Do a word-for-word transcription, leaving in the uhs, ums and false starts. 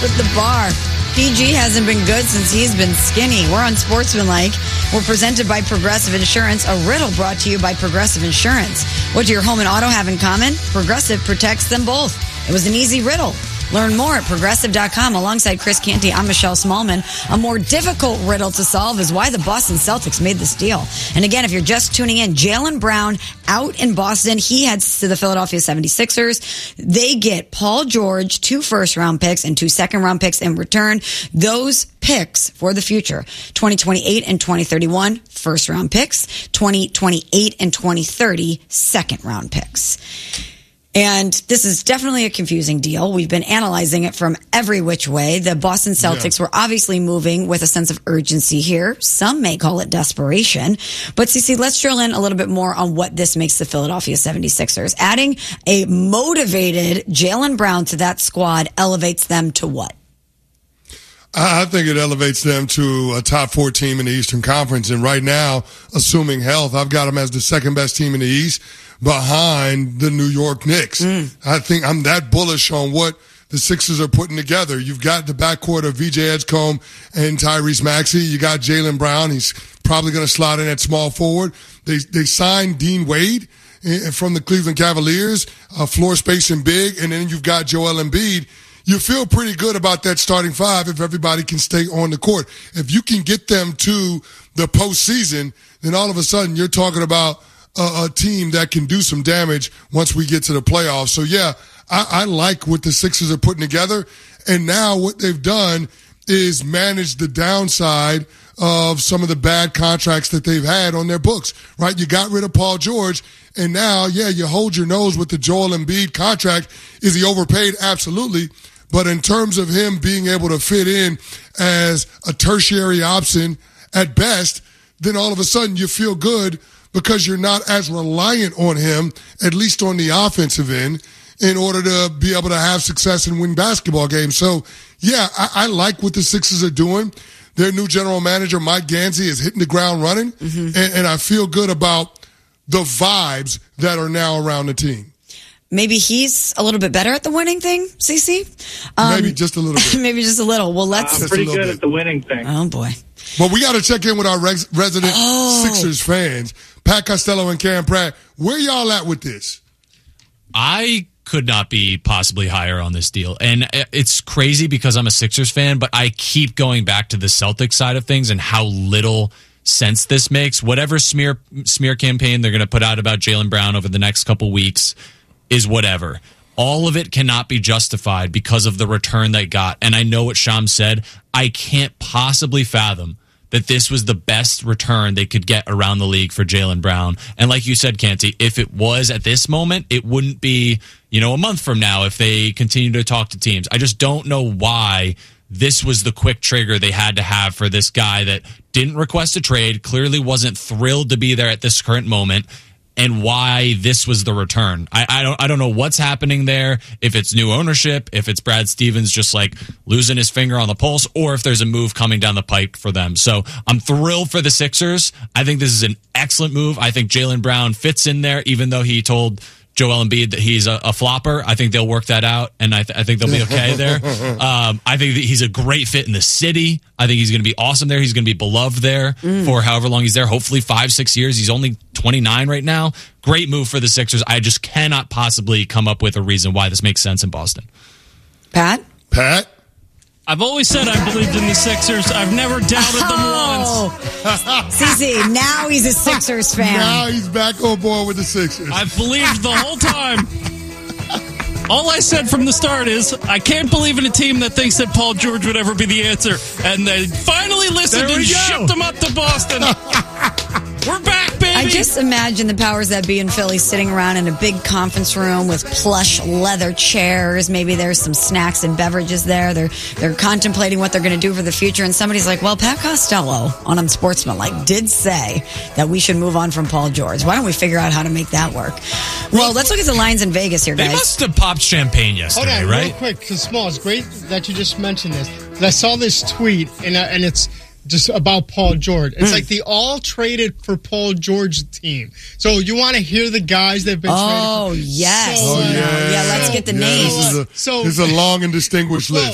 with the bar. P G hasn't been good since he's been skinny. We're on Sportsmanlike. We're presented by Progressive Insurance. A riddle brought to you by Progressive Insurance. What do your home and auto have in common? Progressive protects them both. It was an easy riddle. Learn more at progressive dot com. Alongside Chris Canty, I'm Michelle Smallman. A more difficult riddle to solve is why the Boston Celtics made this deal. And again, if you're just tuning in, Jaylen Brown out in Boston. He heads to the Philadelphia seventy-sixers. They get Paul George, two first-round picks and two second-round picks in return. Those picks for the future, twenty twenty-eight and twenty thirty-one first-round picks, twenty twenty-eight and twenty thirty second-round picks. And this is definitely a confusing deal. We've been analyzing it from every which way. The Boston Celtics yeah. were obviously moving with a sense of urgency here. Some may call it desperation. But Cece, let's drill in a little bit more on what this makes the Philadelphia seventy-sixers. Adding a motivated Jaylen Brown to that squad elevates them to what? I think it elevates them to a top four team in the Eastern Conference. And right now, assuming health, I've got them as the second best team in the East behind the New York Knicks. Mm. I think I'm that bullish on what the Sixers are putting together. You've got the backcourt of V J Edgecombe and Tyrese Maxey. You got Jaylen Brown. He's probably going to slot in at small forward. They they signed Dean Wade from the Cleveland Cavaliers, uh, floor space and big, and then you've got Joel Embiid. You feel pretty good about that starting five if everybody can stay on the court. If you can get them to the postseason, then all of a sudden you're talking about a, a team that can do some damage once we get to the playoffs. So, yeah, I, I like what the Sixers are putting together. And now what they've done is manage the downside of some of the bad contracts that they've had on their books, right? You got rid of Paul George, and now, yeah, you hold your nose with the Joel Embiid contract. Is he overpaid? Absolutely. But in terms of him being able to fit in as a tertiary option at best, then all of a sudden you feel good because you're not as reliant on him, at least on the offensive end, in order to be able to have success and win basketball games. So, yeah, I, I like what the Sixers are doing. Their new general manager, Mike Gansey, is hitting the ground running, mm-hmm. and, and I feel good about the vibes that are now around the team. Maybe he's a little bit better at the winning thing, Cece? Um, maybe just a little bit. maybe just a little. Well, let's. I'm pretty good bit. at the winning thing. Oh, boy. Well, we got to check in with our res- resident oh. Sixers fans, Pat Costello and Cam Pratt. Where y'all at with this? I could not be possibly higher on this deal. And it's crazy because I'm a Sixers fan, but I keep going back to the Celtics side of things and how little sense this makes. Whatever smear smear campaign they're going to put out about Jaylen Brown over the next couple weeks is whatever. All of it cannot be justified because of the return they got. And I know what Sham said. I can't possibly fathom that this was the best return they could get around the league for Jaylen Brown. And like you said, Canty, if it was at this moment, it wouldn't be, you know, a month from now if they continue to talk to teams. I just don't know why this was the quick trigger they had to have for this guy that didn't request a trade, clearly wasn't thrilled to be there at this current moment, and why this was the return. I, I don't I don't know what's happening there, if it's new ownership, if it's Brad Stevens just like losing his finger on the pulse, or if there's a move coming down the pipe for them. So I'm thrilled for the Sixers. I think this is an excellent move. I think Jaylen Brown fits in there, even though he told Joel Embiid that he's a, a flopper. I think they'll work that out, and I, th- I think they'll be okay there. Um, I think that he's a great fit in the city. I think he's going to be awesome there. He's going to be beloved there mm. for however long he's there, hopefully five, six years. He's only twenty-nine right now. Great move for the Sixers. I just cannot possibly come up with a reason why this makes sense in Boston. Pat? Pat? I've always said I believed in the Sixers. I've never doubted oh. them once. Cece, now he's a Sixers fan. Now he's back on board with the Sixers. I've believed the whole time. All I said from the start is, I can't believe in a team that thinks that Paul George would ever be the answer. And they finally listened and go. shipped him up to Boston. We're back, baby. I just imagine the powers that be in Philly sitting around in a big conference room with plush leather chairs. Maybe there's some snacks and beverages there. They're they're contemplating what they're going to do for the future. And somebody's like, well, Pat Costello on Unsportsmanlike did say that we should move on from Paul George. Why don't we figure out how to make that work? Well, let's look at the lines in Vegas here, guys. They must have popped champagne yesterday, Hold on, right? real quick, because Small, it's great that you just mentioned this. I saw this tweet, and, uh, and it's just about Paul George. It's mm. like the all traded for Paul George team. So you want to hear the guys that have been oh, traded? yes. So, oh, uh, yeah. Yeah, let's get the yeah, names. This is, a, so, this is a long and distinguished well, list.